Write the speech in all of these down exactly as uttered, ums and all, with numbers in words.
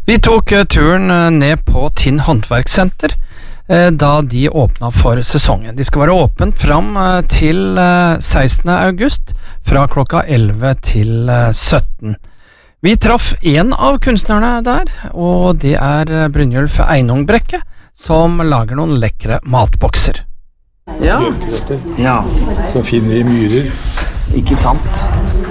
Vi tok turen ned på Tinn Håndverkssenter da de åpnet for sesongen. De skal være åpent fram til sekstende august, fra klokka elleve til sytten. Vi traff en av kunstnerne der, og det er Brynjulf Einungbrekke, som lager noen lekre matbokser. Ja. Ja. Så finner vi myrer. Ikke sant?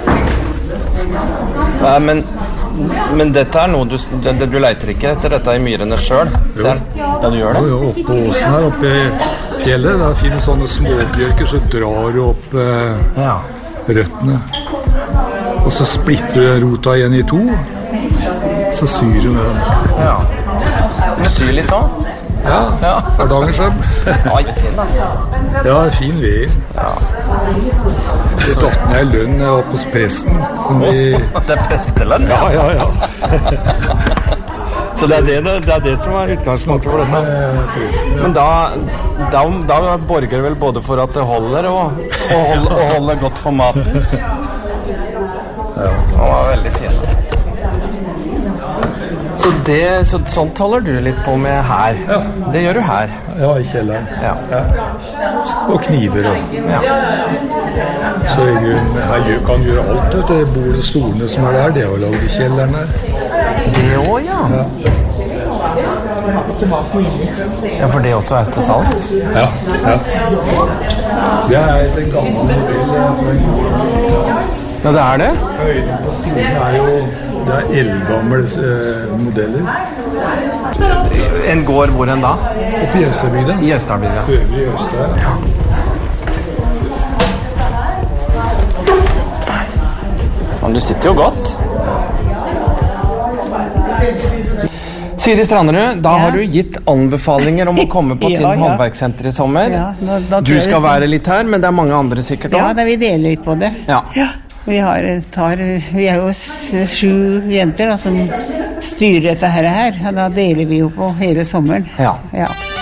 Nei, men, men dette er noe du, det, du leiter ikke etter dette i myrene selv? Jo. Er, ja, du gjør det? Jo, jo, oppe på åsen her, oppe i fjellet, der finnes sånne småbjørker, så drar du opp eh, Ja. røttene. Og så splitter du rota igjen i to, så syr du med den. Ja. Du syr litt også? Ja, Ja. Hardangerskjøm. Ja, ikke fin da. Ja, fin ved. Ja. Det datt ned i lønn jeg var hos presten. Som vi... Det er prestelønn? Ja, ja, ja. Så det er det, det er det som er utgangspunktet for dette? Med presten, ja. Men da, da, da borger det vel både for at det holder og, og, holder, og holder godt på maten? Ja. Det var veldig fint. Så, det, så sånt holder du litt på med her? Ja. Det gjør du her? Ja, i kjelleren. Ja. Ja. Og kniver og... Ja. Så i grunnen, her gjør- kan gjøre alt. Vet du. Bord og stolene som er der, det er jo laget i kjelleren her. Det også, ja. Ja. Ja, for det også er til salgs? Ja, ja. Det er en gammel modell. Ja, det er det? Høyden på stolene er jo... Det er eldgamle eh, modeller. En gård hvor en da? Oppe i Østerbygda. I Østarbygda. Øvrig i Øster. Ja. Men du sitter jo godt. Siri Stranderud, da Ja. har du gitt anbefalinger om å komme på Ja, Tinn ja. Håndverkssenter i sommer. Ja, nå- da tror Du jeg skal det- være litt her, men det er mange andre sikkert Ja, også. da vi deler litt på det. Ja. Vi, har, tar, vi er jo s- sju jenter da, som styrer dette her, her. Og da deler vi jo på hele sommeren. Ja. Ja.